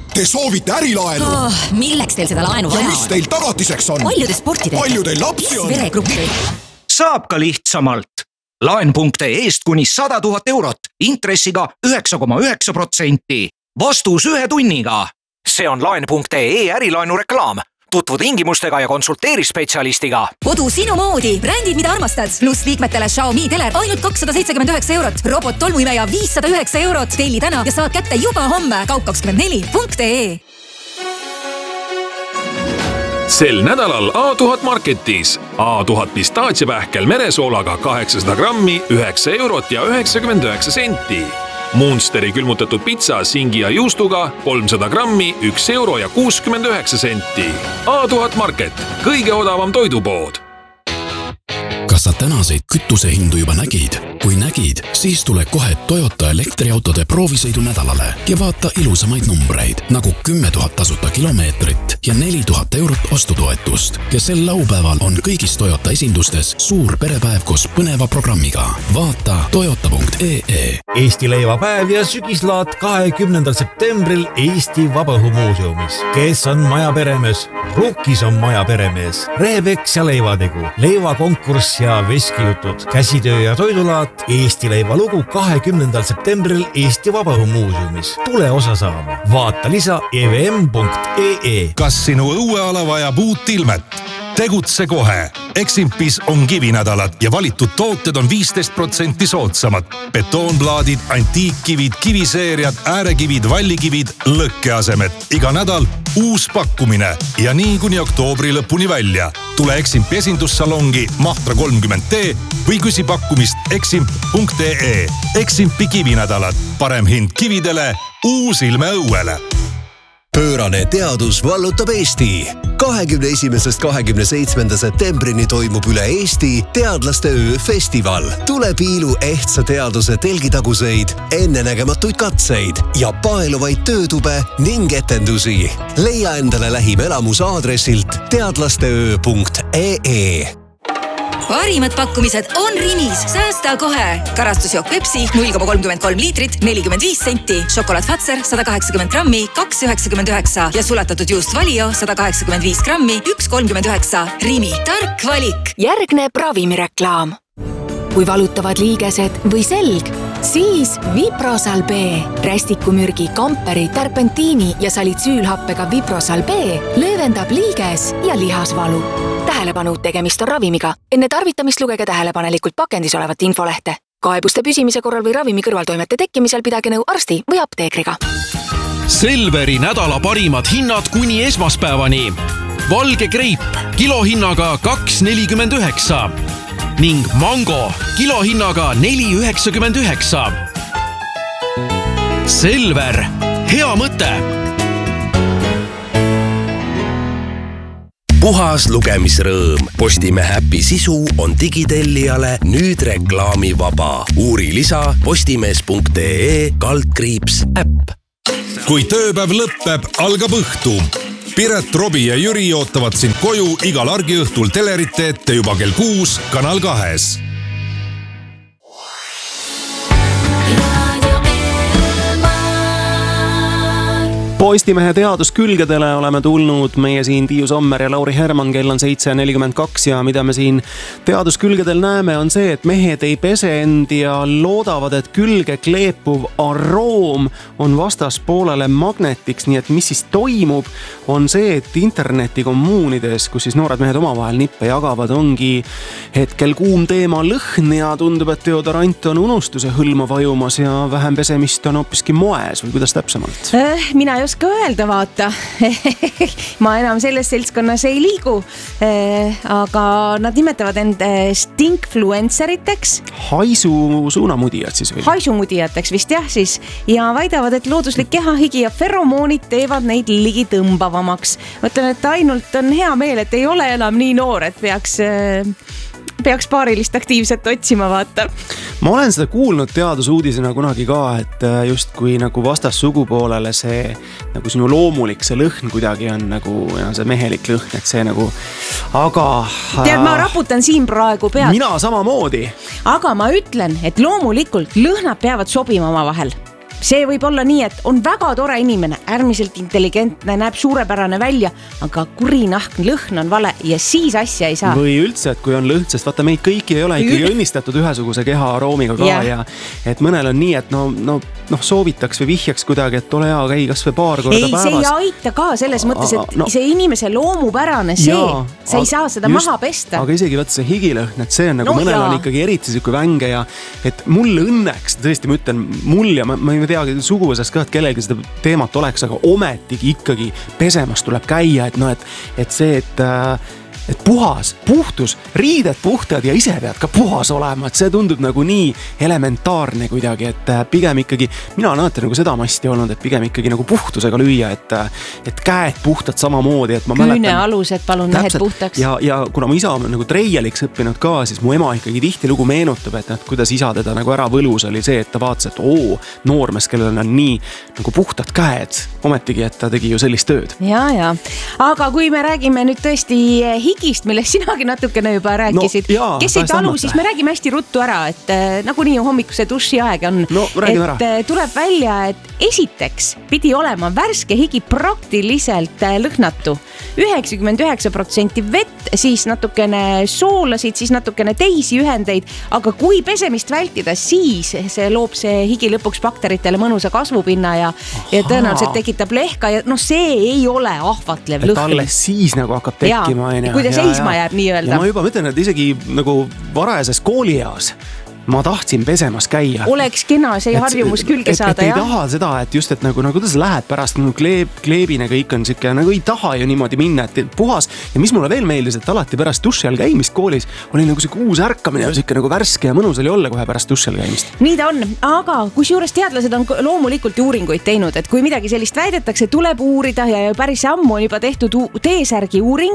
Te soovite ärilaenu? Milleks teil seda laenu vaja on? Ja mis teil tagatiseks on? Palju te sporti teete? Palju teil lapsi on? Veregruppi? Saab ka lihtsamalt. Laen.ee-st kuni 100 000 eurot, intressiga 9,9%. Vastus 1 tunniga. See on Laen.ee ärilaenu reklaam. Tutvu tingimustega ja konsulteeri spetsialistiga. Kodu sinu moodi. Brändid, mida armastad. Plus liikmetele Xiaomi teler ainult 279 eurot. Robot tolmuimeja 509 eurot. Telli täna ja saad kätte juba homme. Kaup24.ee. Sel nädalal A1000 Marketis. A1000 pistaatsiapähkel meresoolaga 800 grammi 9 eurot ja 99 senti. Munsteri külmutatud pitsa singi ja juustuga 300 grammi 1 euro ja 69 senti. A1000 Market, kõige odavam toidupood. Kas sa tänaseid kütusehindu juba nägid? Kui nägid, siis tule kohe Toyota elektriautode proovisõidu nädalale ja vaata ilusamaid numbreid, nagu 10 000 tasuta kilomeetrit ja 4000 eurot ostutoetust. Ja sel laupäeval on kõigis Toyota esindustes suur perepäev koos põneva programmiga. Vaata toyota.ee. Eesti leivapäev ja sügislaat 20. septembril Eesti Vabaõhumuuseumis. Kes on maja peremees? Rukkis on maja peremees. Rehepeks ja leivategu, leivakonkurss ja veskijutud, käsitöö ja toidulaat. Eesti leiva lugu 20. septembril Eesti Vabaõhumuuseumis. Tule osa saama. Vaata lisa evm.ee. Kas sinu õueala vajab uut ilmet? Tegutse kohe. Eximpis on kivinädalad ja valitud tooted on 15% soodsamad. Betoonplaadid, antiikkivid, kiviseeriad, äärekivid, vallikivid, lõkkeasemed. Iga nädal uus pakkumine ja nii kuni oktoobri lõpuni välja. Tule Eximpi esindussalongi Mahtra 30T või küsi pakkumist eximp.ee. Eximpi kivinädalad. Parem hind kividele, uus ilme õuele. Pöörane teadus vallutab Eesti. 21.–27. septembrini toimub üle Eesti teadlaste öö festival. Tule piilu ehtsa teaduse telgitaguseid, ennenägematuid katseid ja paeluvaid töötube ning etendusi. Leia endale lähim elamus aadressilt teadlasteöö.ee. Parimad pakkumised on Rimis. Säästa kohe. Karastusjook Pepsi 0,33 liitrit 45 senti. Šokolaad Fazer 180 grammi 2,99 ja sulatatud juust Valio 185 grammi 1,39. Rimi. Tark valik. Järgneb ravimireklaam. Kui valutavad liigesed või selg, siis Viprosal B. Rästikumürgi, kamperi, terpentiini ja salitsüülhappega Viprosal B löövendab liiges ja lihasvalu. Tähelepanu, tegemist on ravimiga. Enne tarvitamist lugege tähelepanelikult pakendis olevat infolehte. Kaebuste püsimise korral või ravimi kõrvaltoimete tekkimisel pidage nõu arsti või apteekriga. Selveri nädala parimad hinnad kuni esmaspäevani. Valge kreip kilohinnaga 2,49 ning mango kilohinnaga 4,99. Selver, hea mõte! Puhas lugemisrõõm. Postimehe äpi sisu on digitellijale nüüd reklaamivaba. Uuri lisa postimees.ee/äpp. Kui tööpäev lõppeb, algab õhtu. Piret, Robi ja Jüri ootavad sind koju igal argiõhtul telerite ette juba kell 6 Kanal 2. Postimehe teaduskülgedele oleme tulnud meie siin Tiiu Sommer ja Lauri Herman, kell on 7:42 ja mida me siin teaduskülgedel näeme on see, et mehed ei pese end ja loodavad, et külge kleepuv aroom on vastaspoolele magnetiks, nii et mis siis toimub on see, et internetikommuunides, kus siis noored mehed omavahel nippe jagavad, ongi hetkel kuum teema lõhn ja tundub, et deodorant on unustuse hõlma vajumas ja vähem pesemist on hoopiski moes või kuidas täpsemalt? Mina ei oska öelda, vaata. Ma enam selles seltskonnas ei liigu, aga nad nimetavad end stinkfluenceriteks. Haisu suunamudijad siis või? Haisumudijateks vist jah siis. Ja väidavad, et looduslik kehahigi ja feromoonid teevad neid ligi tõmbavamaks. Mõtlen, et ainult on hea meel, et ei ole enam nii noor, et peaks paarilist aktiivset otsima, vaata. Ma olen seda kuulnud teadusuudisena kunagi ka, et just kui nagu vastassugupoolele see nagu sinu loomulik see lõhn kuidagi on nagu see mehelik lõhn, et see nagu, aga... Tead, ma raputan siin praegu pead. Mina samamoodi. Aga ma ütlen, et loomulikult lõhnad peavad sobima oma vahel. see võib olla nii, et on väga tore inimene, äärmiselt intelligentne, näeb suurepärane välja, aga kurinahk, lõhn on vale ja siis asja ei saa. Või üldse, et kui on lõhn, sest vaata meid kõiki ei ole ikkagi õnnistatud ühesuguse keha aroomiga ka ja et mõnel on nii, et soovitaks või vihjaks kuidagi, et ole hea, käi kas või paar korda päevas. See ei aita ka selles mõttes, et see inimese loomupärane sa ei saa seda maha pesta. Aga isegi võtta see higilõhn, et see on nagu mõnel on ikkagi eriti siuke vänge ja et mulle õnneks, tõesti ma ütlen, mul ja ma ei teagi suguvõsast ka, et kellelgi seda teemat oleks, aga ometigi ikkagi pesemas tuleb käia, et see, et puhtus, riided puhtad ja ise pead ka puhas olema, et see tundub nagu nii elementaarne kuidagi, et pigem ikkagi, mina olen alati nagu seda masti olnud, et pigem ikkagi nagu puhtusega lüüa, et käed puhtad samamoodi, et ma mäletan. Küünealused palun mehed puhtaks. Ja kuna mu isa on nagu treialiks õppinud ka, siis mu ema ikkagi tihti lugu meenutab, et kuidas isa teda nagu ära võlus oli see, et ta vaatas, et noormees, kellel on nii nagu puhtad käed, ometigi, et ta tegi ju sellist tööd. Ja. Aga kui me räägime nüüd tõesti higist, millest sinagi natukene juba rääkisid. Kes ei talu, siis me räägime hästi ruttu ära, et nagunii hommikuse duši aeg on. Tuleb välja, et esiteks pidi olema värske higi praktiliselt lõhnatu. 99% vett, siis natukene soolasid, siis natukene teisi ühendeid, aga kui pesemist vältida, siis see loob see higi lõpuks bakteritele mõnusa kasvupinna ja tõenäoliselt tekitab lehka ja see ei ole ahvatlev lõhn. Et alles siis nagu hakkab tekkima. Kui ta seisma jääb nii öelda. Ja ma juba mõtlen, et isegi nagu varajases koolieas ma tahtsin pesemas käia. Oleks kena see harjumus külge saada, et ei taha seda, et just, et nagu kuidas läheb pärast nagu kleebine kõik on siuke, nagu ei taha ju niimoodi minna, et puhas. Ja mis mulle veel meeldis, et alati pärast duši all käimist koolis oli nagu siuke uus ärkamine ja siuke nagu värske ja mõnus oli olla kohe pärast duši all käimist. Nii ta on, aga kusjuures teadlased on loomulikult uuringuid teinud, et kui midagi sellist väidetakse, tuleb uurida ja päris ammu on juba tehtud T-särgi uuring,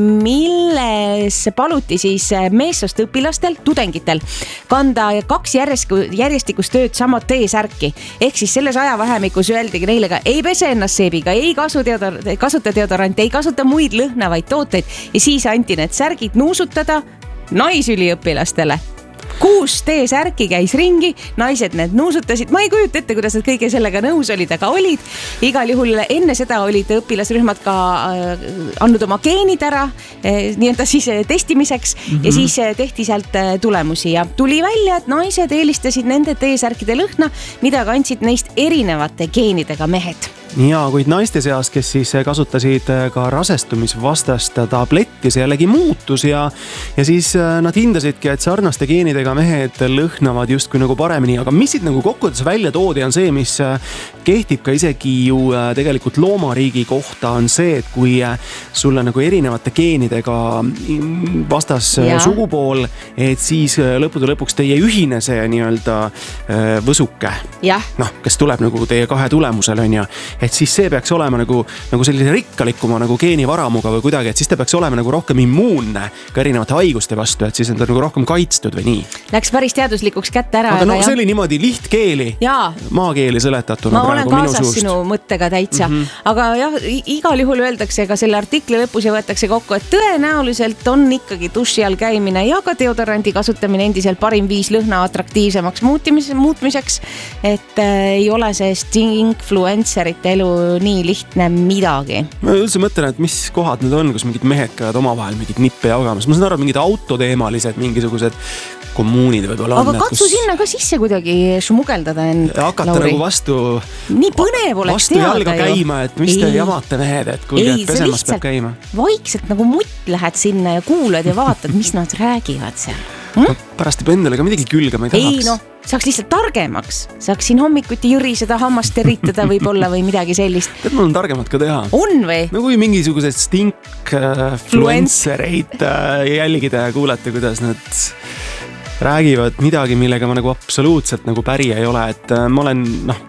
milles paluti siis meessoost õpilastel, tudengitel kanda 2 järjestikust tööd sama T-särki. Ehk siis selles ajavahemikus öeldigi neile ka, ei pese ennast seebiga, ei kasuta deodoranti, ei kasuta muid lõhnavaid tooteid ja siis anti need särgid nuusutada naisüliõpilastele. 6 T-särki käis ringi, naised need nuusutasid, ma ei kujuta ette, kuidas nad kõige sellega nõus olid, aga olid. Igal juhul enne seda olid õpilasrühmad ka andnud oma geenid ära, nii-öelda siis testimiseks ja siis tehti sealt tulemusi ja tuli välja, et naised eelistasid nende T-särkide lõhna, mida kandsid neist erinevate geenidega mehed. Ja, kuid naiste seas, kes siis kasutasid ka rasestumisvastast tabletti, see jällegi muutus ja siis nad hindasidki, et sarnaste geenidega mehed lõhnavad justkui nagu paremini, aga mis siit nagu kokkuvõttes välja toodi on see, mis kehtib ka isegi ju tegelikult loomariigi kohta, on see, et kui sulle nagu erinevate geenidega vastas sugupool, et siis lõppude lõpuks teie ühine see nii-öelda võsuke, kes tuleb nagu teie kahe tulemusel on ja et siis see peaks olema nagu sellise rikkalikuma nagu geenivaramuga või kuidagi, et siis ta peaks olema nagu rohkem immuunne ka erinevate haiguste vastu, et siis on ta nagu rohkem kaitstud või nii. Läks päris teaduslikuks kätte ära. Aga see oli niimoodi lihtkeeli, maakeeli seletatuna. Ma olen kaasas sinu mõttega täitsa. Aga jah, igal juhul öeldakse ka selle artikli lõpus ja võetakse kokku, et tõenäoliselt on ikkagi duši all käimine ja ka deodoranti kasutamine endiselt parim viis lõhna atraktiivsemaks muutmiseks, et ei ole see influencerite elu nii lihtne midagi. Ma üldse mõtlen, et mis kohad need on, kus mingid mehed käivad omavahel mingid nippe jagamas. Ma saan aru, mingid autoteemalised, mingisugused kommuunid võib-olla on. Aga katsu sinna ka sisse kuidagi šmugeldada end, hakata Lauri. Nagu vastu nii põnev oleks vastu jalga käima, et mis te jamate mehed, et kuulge, et pesemas peab käima. Vaikselt nagu mutt lähed sinna ja kuulad ja vaatad, mis nad räägivad seal. Pärast juba endale ka midagi külga ma ei tahaks. Saaks lihtsalt targemaks. Saaks siin hommikuti jüriseda, hammast eritada võib-olla või midagi sellist. Tead, mul on targemat ka teha. On või? No kui mingisugused stinkfluencereid jälgida ja kuulata, kuidas nad räägivad midagi, millega ma nagu absoluutselt nagu päri ei ole, et ma olen,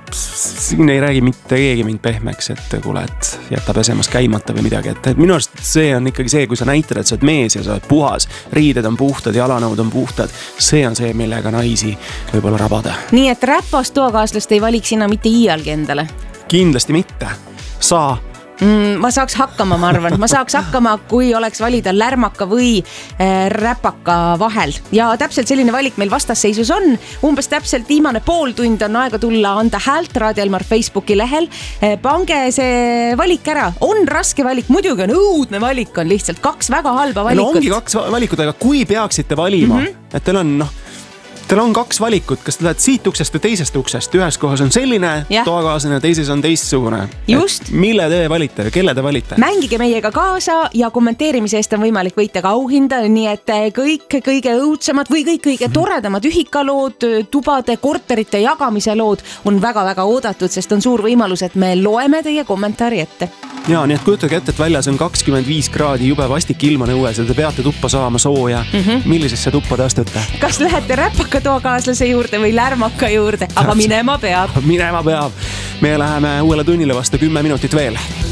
siin ei räägi mitte keegi mind pehmeks, et kuule, et jäta pesemas käimata või midagi, et minu arust see on ikkagi see, kui sa näitad, et sa oled mees ja sa oled puhas, riided on puhtad, jalanõud on puhtad, see on see, millega naisi võib-olla rabada. Nii et räpast toakaaslast ei valiks sina mitte iialgi endale? Kindlasti mitte. Sa Ma saaks hakkama, ma arvan. Ma saaks hakkama, kui oleks valida lärmaka või räpaka vahel. Ja täpselt selline valik meil vastasseisus on. Umbes täpselt viimane pool tund on aega tulla anda häält Raadio Elmar Facebooki lehel. Pange see valik ära. On raske valik, muidugi on õudne valik, on lihtsalt 2 väga halba valikut. No ongi 2 valikut, aga kui peaksite valima, et teil on 2 valikut, kas te lähed siit uksest või teisest uksest. Ühes kohas on selline toakaaslane, teises on teistsugune. Just. Mille te valite või kelle te valite? Mängige meiega kaasa ja kommenteerimise eest on võimalik võita ka auhinda, nii et kõik kõige õudsemad või kõik kõige toredamad ühikalood, tubade, korterite jagamise lood on väga-väga oodatud, sest on suur võimalus, et me loeme teie kommentaari ette. Ja, nii et kujutage ette, et väljas on 25 kraadi jube vastik ilmane õues ja te peate tuppa saama sooja. Millisesse tuppa te astute? Kas lähete räpaka toakaaslase juurde või lärmaka juurde, aga minema peab. Minema peab. Me läheme uuele tunnile vastu 10 minutit veel.